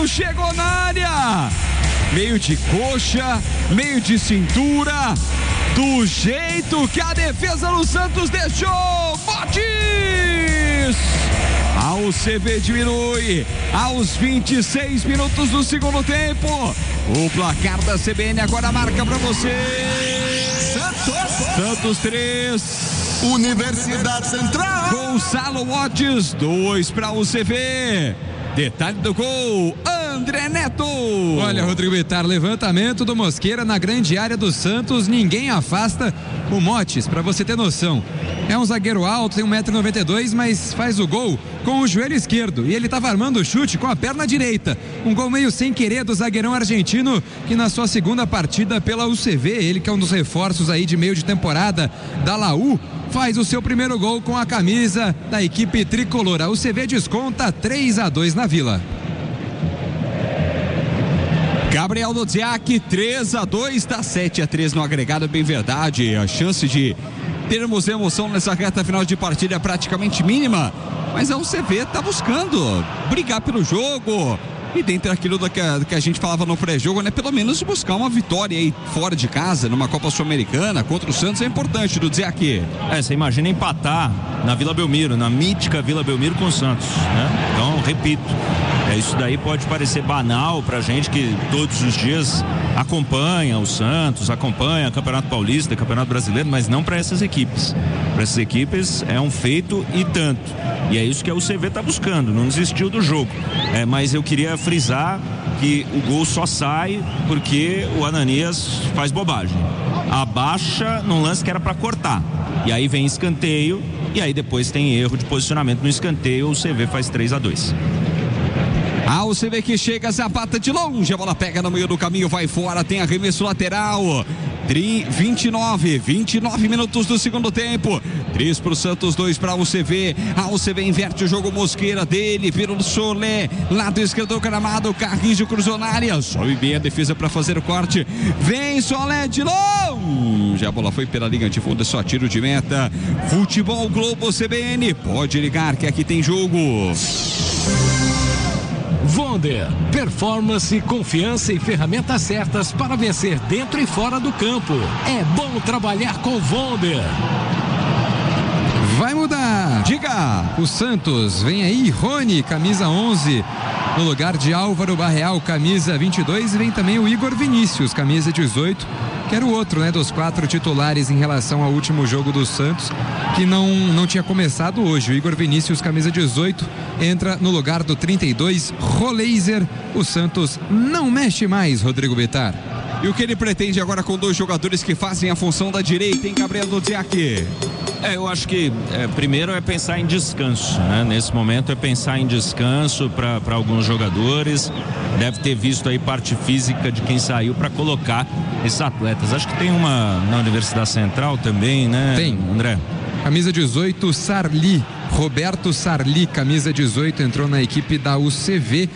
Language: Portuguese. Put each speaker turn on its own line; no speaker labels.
chegou na área. Meio de coxa, meio de cintura, do jeito que a defesa do Santos deixou. Motes! A UCV diminui aos 26 minutos do segundo tempo. O placar da CBN agora marca pra você. Santos 3,
Universidade Central.
Gonçalo Motes 2 para UCV. Detalhe do gol, André Neto.
Olha, Rodrigo Bittar, levantamento do Mosqueira na grande área do Santos, ninguém afasta o Motes, pra você ter noção. É um zagueiro alto, tem 1,92 m, mas faz o gol com o joelho esquerdo e ele estava armando o chute com a perna direita. Um gol meio sem querer do zagueirão argentino que na sua segunda partida pela UCV, ele que é um dos reforços aí de meio de temporada da Laú, faz o seu primeiro gol com a camisa da equipe tricolor. A UCV desconta 3-2 na Vila.
Gabriel Dodziak, 3-2, tá 7-3 no agregado, bem verdade. A chance de termos emoção nessa reta final de partida é praticamente mínima, mas a UCV tá buscando brigar pelo jogo. E dentro daquilo que a gente falava no pré-jogo, né? Pelo menos buscar uma vitória aí fora de casa, numa Copa Sul-Americana contra o Santos é importante, do Dziak.
Você imagina empatar na Vila Belmiro, na mítica Vila Belmiro com o Santos, né? Então, repito, isso daí pode parecer banal pra gente que todos os dias acompanha o Santos, acompanha o Campeonato Paulista, o Campeonato Brasileiro, mas não para essas equipes. Para essas equipes é um feito e tanto. E é isso que a UCV está buscando, não desistiu do jogo. Mas eu queria frisar que o gol só sai porque o Ananias faz bobagem. Abaixa num lance que era para cortar. E aí vem escanteio, e aí depois tem erro de posicionamento no escanteio, o UCV faz 3-2.
A UCV que chega, Zapata de longe, a bola pega no meio do caminho, vai fora, tem arremesso lateral. 29 minutos do segundo tempo. 3 para o Santos, 2 para a UCV. A UCV inverte o jogo, Mosqueira dele, vira o Solé, lado esquerdo do gramado, Carrijo cruzou na área, sobe bem a defesa para fazer o corte. Vem Solé de longe, a bola foi pela linha de fundo, só tiro de meta. Futebol Globo CBN, pode ligar que aqui tem jogo.
Vonder, performance, confiança e ferramentas certas para vencer dentro e fora do campo. É bom trabalhar com Vonder.
Vai mudar.
Diga.
O Santos, vem aí Rony, camisa 11, no lugar de Álvaro Barreal, camisa 22, e vem também o Igor Vinícius, camisa 18, que era o outro, né, dos 4 titulares em relação ao último jogo do Santos, que não tinha começado hoje. O Igor Vinícius, camisa 18, entra no lugar do 32, Roleiser. O Santos não mexe mais, Rodrigo Bittar.
E o que ele pretende agora com 2 jogadores que fazem a função da direita, hein, Gabriel Dodziak?
Eu acho que primeiro é pensar em descanso, né? Nesse momento é pensar em descanso para alguns jogadores. Deve ter visto aí parte física de quem saiu para colocar esses atletas. Acho que tem uma na Universidade Central também, né?
Tem,
André.
Camisa 18, Sarli, Roberto Sarli, camisa 18, entrou na equipe da UCV.